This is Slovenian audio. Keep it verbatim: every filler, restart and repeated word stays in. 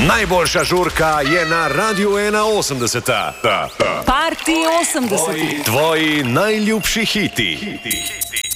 Najboljša žurka je na Radiu ena osemdeset. Party osemdeset. Tvoji najljubši hiti.